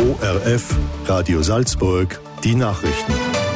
ORF, Radio Salzburg, die Nachrichten.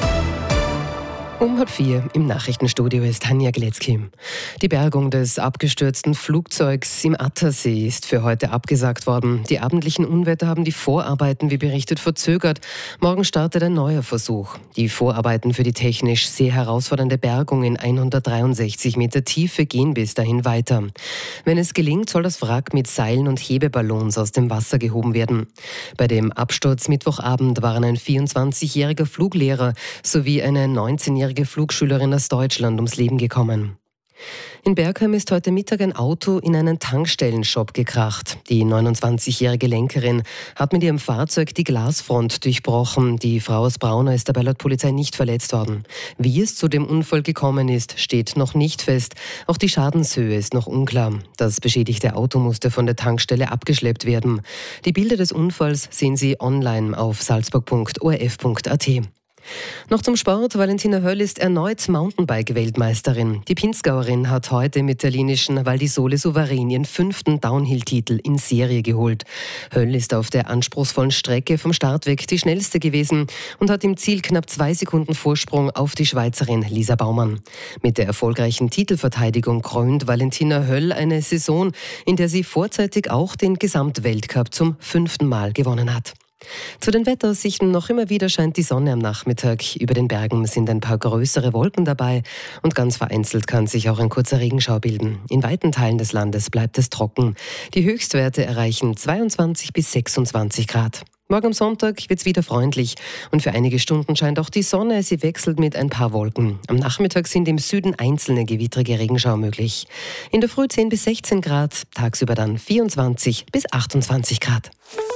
Um 3:30 im Nachrichtenstudio ist Tanja Gletzky. Die Bergung des abgestürzten Flugzeugs im Attersee ist für heute abgesagt worden. Die abendlichen Unwetter haben die Vorarbeiten, wie berichtet, verzögert. Morgen startet ein neuer Versuch. Die Vorarbeiten für die technisch sehr herausfordernde Bergung in 163 Meter Tiefe gehen bis dahin weiter. Wenn es gelingt, soll das Wrack mit Seilen und Hebeballons aus dem Wasser gehoben werden. Bei dem Absturz Mittwochabend waren ein 24-jähriger Fluglehrer sowie eine 19-jährige Flugschülerin aus Deutschland ums Leben gekommen. In Bergheim ist heute Mittag ein Auto in einen Tankstellenshop gekracht. Die 29-jährige Lenkerin hat mit ihrem Fahrzeug die Glasfront durchbrochen. Die Frau aus Braunau ist dabei laut Polizei nicht verletzt worden. Wie es zu dem Unfall gekommen ist, steht noch nicht fest. Auch die Schadenshöhe ist noch unklar. Das beschädigte Auto musste von der Tankstelle abgeschleppt werden. Die Bilder des Unfalls sehen Sie online auf salzburg.orf.at. Noch zum Sport. Valentina Höll ist erneut Mountainbike-Weltmeisterin. Die Pinzgauerin hat heute im italienischen Val di Sole souverän ihren 5. Downhill-Titel in Serie geholt. Höll ist auf der anspruchsvollen Strecke vom Start weg die schnellste gewesen und hat im Ziel knapp 2 Sekunden Vorsprung auf die Schweizerin Lisa Baumann. Mit der erfolgreichen Titelverteidigung krönt Valentina Höll eine Saison, in der sie vorzeitig auch den Gesamtweltcup zum 5. Mal gewonnen hat. Zu den Wetteraussichten: noch immer wieder scheint die Sonne am Nachmittag. Über den Bergen sind ein paar größere Wolken dabei und ganz vereinzelt kann sich auch ein kurzer Regenschauer bilden. In weiten Teilen des Landes bleibt es trocken. Die Höchstwerte erreichen 22 bis 26 Grad. Morgen am Sonntag wird es wieder freundlich und für einige Stunden scheint auch die Sonne. Sie wechselt mit ein paar Wolken. Am Nachmittag sind im Süden einzelne gewittrige Regenschauer möglich. In der Früh 10 bis 16 Grad, tagsüber dann 24 bis 28 Grad.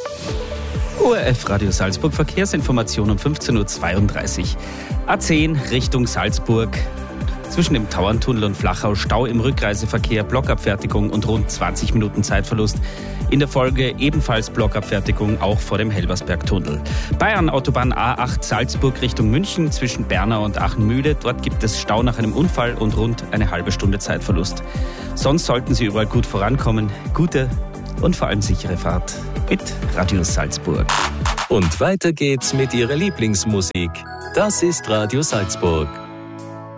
ORF Radio Salzburg, Verkehrsinformation um 15.32 Uhr. A10 Richtung Salzburg. Zwischen dem Tauerntunnel und Flachau Stau im Rückreiseverkehr, Blockabfertigung und rund 20 Minuten Zeitverlust. In der Folge ebenfalls Blockabfertigung auch vor dem Helbersbergtunnel. Bayern Autobahn A8 Salzburg Richtung München zwischen Bernau und Achenmühle. Dort gibt es Stau nach einem Unfall und rund eine halbe Stunde Zeitverlust. Sonst sollten Sie überall gut vorankommen. Gute und vor allem sichere Fahrt mit Radio Salzburg. Und weiter geht's mit Ihrer Lieblingsmusik. Das ist Radio Salzburg.